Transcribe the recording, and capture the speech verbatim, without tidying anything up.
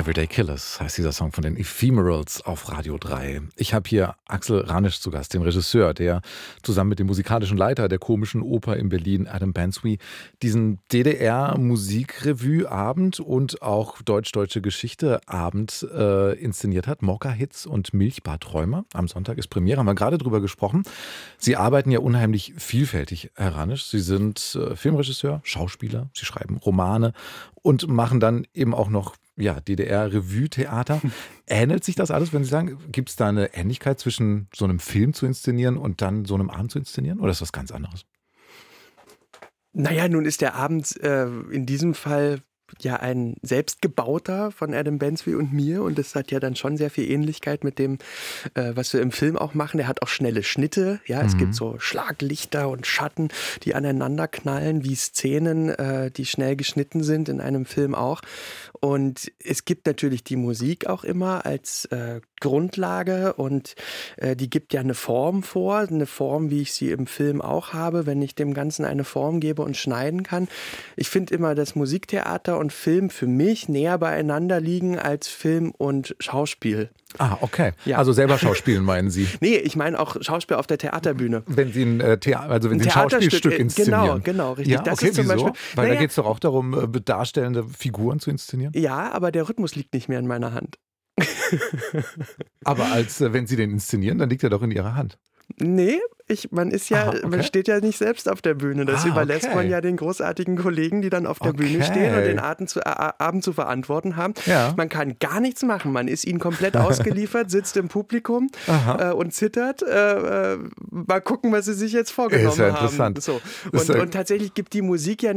Everyday Killers heißt dieser Song von den Ephemerals auf Radio drei. Ich habe hier Axel Ranisch zu Gast, den Regisseur, der zusammen mit dem musikalischen Leiter der Komischen Oper in Berlin, Adam Bansby, diesen D D R-Musikrevue-Abend und auch Deutsch-Deutsche Geschichte-Abend äh, inszeniert hat. Mokka-Hits und Milchbadträume. Am Sonntag ist Premiere, haben wir gerade drüber gesprochen. Sie arbeiten ja unheimlich vielfältig, Herr Ranisch. Sie sind äh, Filmregisseur, Schauspieler, Sie schreiben Romane und machen dann eben auch noch ja, D D R-Revue-Theater. Ähnelt sich das alles, wenn Sie sagen, gibt es da eine Ähnlichkeit zwischen so einem Film zu inszenieren und dann so einem Abend zu inszenieren? Oder ist das was ganz anderes? Naja, nun ist der Abend äh, in diesem Fall ja ein selbstgebauter von Adam Bansby und mir, und das hat ja dann schon sehr viel Ähnlichkeit mit dem, äh, was wir im Film auch machen. Der hat auch schnelle Schnitte, ja, es mhm. gibt so Schlaglichter und Schatten, die aneinander knallen, wie Szenen, äh, die schnell geschnitten sind, in einem Film auch. Und es gibt natürlich die Musik auch immer als äh, Grundlage, und äh, die gibt ja eine Form vor, eine Form, wie ich sie im Film auch habe, wenn ich dem Ganzen eine Form gebe und schneiden kann. Ich finde immer, dass Musiktheater und Film für mich näher beieinander liegen als Film und Schauspiel. Ah, okay. Ja. Also selber Schauspielen, meinen Sie? Nee, ich meine auch Schauspiel auf der Theaterbühne. Wenn Sie ein, äh, Thea- also wenn ein Sie ein Schauspielstück äh, inszenieren. Genau, genau, richtig. Ja, das okay, ist zum wieso? Beispiel, Weil naja, da geht es doch auch darum, äh, darstellende Figuren zu inszenieren. Ja, aber der Rhythmus liegt nicht mehr in meiner Hand. Aber als äh, wenn Sie den inszenieren, dann liegt er doch in Ihrer Hand. Nee, ich, man ist ja, Aha, okay. man steht ja nicht selbst auf der Bühne. Das Ah, überlässt okay. man ja den großartigen Kollegen, die dann auf der Okay. Bühne stehen und den Abend zu, äh, Abend zu verantworten haben. Ja. Man kann gar nichts machen. Man ist ihnen komplett ausgeliefert, sitzt im Publikum äh, und zittert. Äh, äh, mal gucken, was sie sich jetzt vorgenommen ist ja haben. interessant. So. Ist Und, ja und tatsächlich gibt die Musik ja